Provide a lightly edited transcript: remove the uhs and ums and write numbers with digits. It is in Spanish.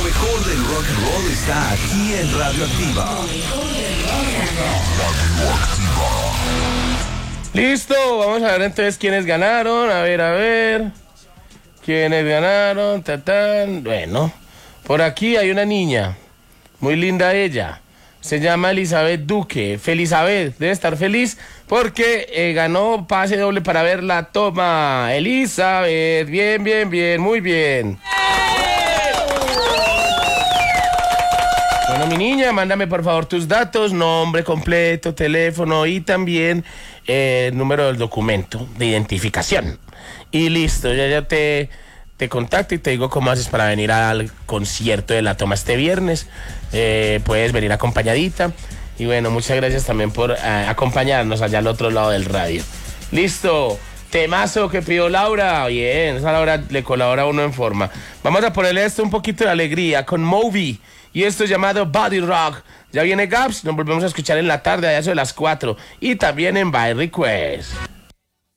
mejor del rock and roll está aquí en Radioactiva. Listo, vamos a ver entonces quiénes ganaron. A ver. ¿Quiénes ganaron? Tatán. Bueno, por aquí hay una niña. Muy linda ella. Se llama Elizabeth Duque. Felizabeth, debe estar feliz porque ganó pase doble para ver la toma. Elizabeth, bien, muy bien. Bueno, mi niña, mándame por favor tus datos, nombre completo, teléfono y también el número del documento de identificación. Y listo, ya te contacto y te digo cómo haces para venir al concierto de la toma este viernes. Puedes venir acompañadita. Y bueno, muchas gracias también por acompañarnos allá al otro lado del radio. Listo, temazo que pidió Laura. Bien, esa Laura le colabora a uno en forma. Vamos a ponerle esto un poquito de alegría con Moby. Y esto es llamado Body Rock. Ya viene Gaps, nos volvemos a escuchar en la tarde, a eso de las 4. Y también en By Request.